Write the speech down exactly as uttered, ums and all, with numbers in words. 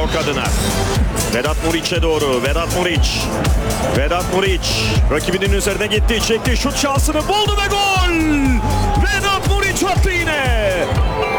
York adına. Vedat Muriç'e doğru. Vedat Muriç. Vedat Muriç rakibinin üzerine gitti. Çekti. Şut şansını buldu ve gol!